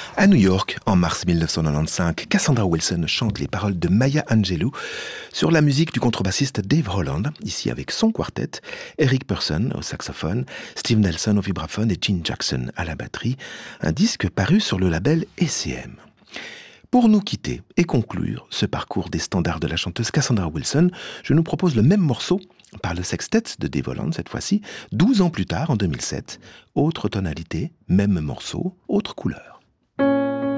À New York, en mars 1995, Cassandra Wilson chante les paroles de Maya Angelou sur la musique du contrebassiste Dave Holland, ici avec son quartet, Eric Person au saxophone, Steve Nelson au vibraphone et Gene Jackson à la batterie, un disque paru sur le label ECM. Pour nous quitter et conclure ce parcours des standards de la chanteuse Cassandra Wilson, je nous propose le même morceau par le sextet de Dave Holland cette fois-ci, 12 ans plus tard, en 2007. Autre tonalité, même morceau, autre couleur.